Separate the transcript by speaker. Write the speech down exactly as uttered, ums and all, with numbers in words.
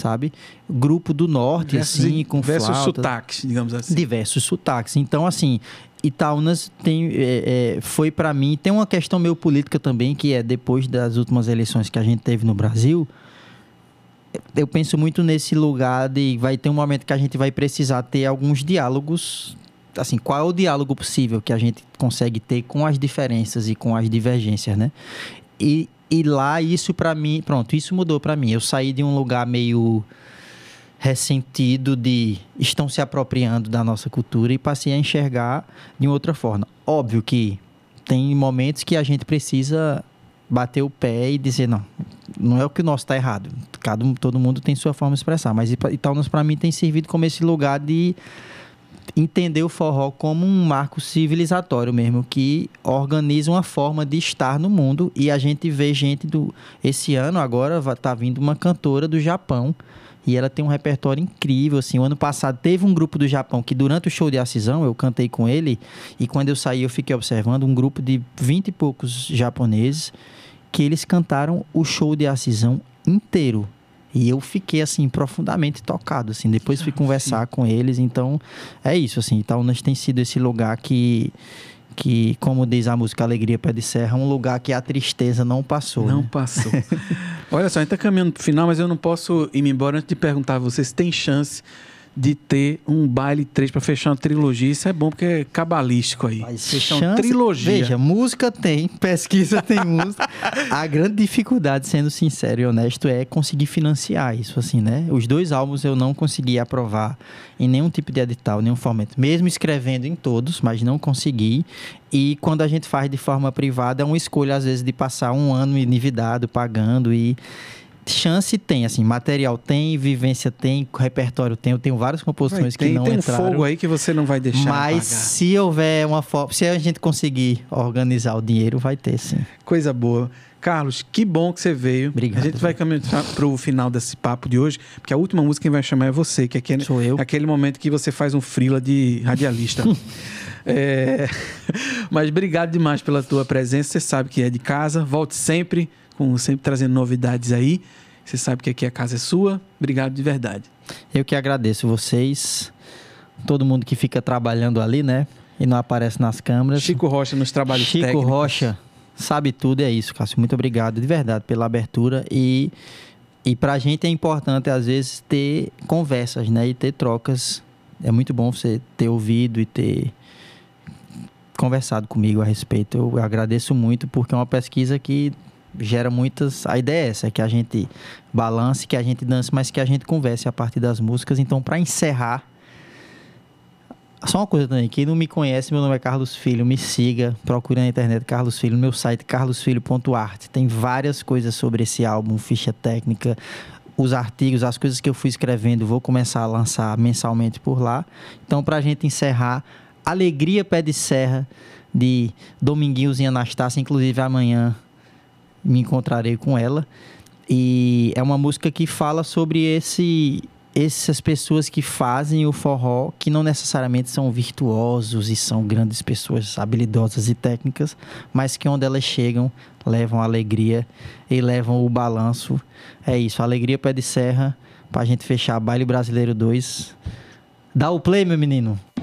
Speaker 1: sabe? Grupo do norte,
Speaker 2: Diversos,
Speaker 1: assim, com
Speaker 2: diversos
Speaker 1: flautas.
Speaker 2: sotaques, digamos assim.
Speaker 1: Diversos sotaques. Então, assim, Itaúnas tem, é, é, foi para mim... Tem uma questão meio política também, que é depois das últimas eleições que a gente teve no Brasil, eu penso muito nesse lugar de... Vai ter um momento que a gente vai precisar ter alguns diálogos. Assim, qual é o diálogo possível que a gente consegue ter com as diferenças e com as divergências, né? E, e lá, isso para mim... Pronto, isso mudou para mim. Eu saí de um lugar meio ressentido de... Estão se apropriando da nossa cultura e passei a enxergar de outra forma. Óbvio que tem momentos que a gente precisa bater o pé e dizer, não, não é o que o nosso está errado. Cada, todo mundo tem sua forma de expressar. Mas Itaúnas, para mim, tem servido como esse lugar de entender o forró como um marco civilizatório mesmo, que organiza uma forma de estar no mundo. E a gente vê gente do... Esse ano, agora, tá vindo uma cantora do Japão, e ela tem um repertório incrível, assim. O ano passado teve um grupo do Japão que, durante o show de Acisão, eu cantei com ele, e quando eu saí eu fiquei observando um grupo de vinte e poucos japoneses, que eles cantaram o show de Acisão inteiro. E eu fiquei, assim, profundamente tocado, assim. Depois fui conversar Sim. com eles. Então, é isso, assim. Itaúnas tem sido esse lugar que, que, como diz a música Alegria Pé de Serra, um lugar que a tristeza não passou.
Speaker 2: Não
Speaker 1: né?
Speaker 2: passou. Olha só, a gente tá caminhando pro final, mas eu não posso ir embora antes de perguntar a vocês se tem chance de ter um baile três para fechar uma trilogia. Isso é bom porque é cabalístico aí.
Speaker 1: Mas
Speaker 2: fechar
Speaker 1: chance,
Speaker 2: uma trilogia.
Speaker 1: Veja, música tem, pesquisa tem música. A grande dificuldade, sendo sincero e honesto, é conseguir financiar isso, assim, né? Os dois álbuns eu não consegui aprovar em nenhum tipo de edital, nenhum formato. Mesmo escrevendo em todos, mas não consegui. E quando a gente faz de forma privada, é uma escolha, às vezes, de passar um ano endividado, pagando e... Chance tem, assim, material tem, vivência tem, repertório tem. Eu tenho várias composições
Speaker 2: tem,
Speaker 1: que não
Speaker 2: tem
Speaker 1: entraram.
Speaker 2: Tem um fogo aí que você não vai deixar
Speaker 1: Mas
Speaker 2: apagar.
Speaker 1: se houver uma forma, se a gente conseguir organizar o dinheiro, vai ter, sim.
Speaker 2: Coisa boa. Carlos, que bom que você veio.
Speaker 1: Obrigado.
Speaker 2: A gente vai caminhar para o final desse papo de hoje, porque a última música quem vai chamar é você, que é aquele,
Speaker 1: Sou eu.
Speaker 2: aquele momento que você faz um freela de radialista. é... Mas obrigado demais pela tua presença. Você sabe que é de casa. Volte sempre, com, sempre trazendo novidades aí. Você sabe que aqui a casa é sua. Obrigado de verdade.
Speaker 1: Eu que agradeço vocês, todo mundo que fica trabalhando ali, né? E não aparece nas câmeras.
Speaker 2: Chico Rocha nos trabalhos
Speaker 1: Chico
Speaker 2: técnicos.
Speaker 1: Chico Rocha sabe tudo, é isso, Cássio. Muito obrigado de verdade pela abertura. E, e pra gente é importante, às vezes, ter conversas, né? E ter trocas. É muito bom você ter ouvido e ter conversado comigo a respeito. Eu agradeço muito, porque é uma pesquisa que gera muitas... A ideia é essa, é que a gente balance, que a gente dance, mas que a gente converse a partir das músicas. Então, para encerrar, só uma coisa também, quem não me conhece, meu nome é Carlos Filho, me siga, procure na internet Carlos Filho, no meu site carlos filho ponto art. Tem várias coisas sobre esse álbum, ficha técnica, os artigos, as coisas que eu fui escrevendo, vou começar a lançar mensalmente por lá. Então, para a gente encerrar, Alegria Pé de Serra, de Dominguinhos e Anastácia, inclusive amanhã me encontrarei com ela. E é uma música que fala sobre esse, essas pessoas que fazem o forró, que não necessariamente são virtuosos e são grandes pessoas habilidosas e técnicas, mas que onde elas chegam, levam a alegria e levam o balanço. É isso, Alegria Pé de Serra, pra gente fechar Baile Brasileiro dois. Dá o play, meu menino!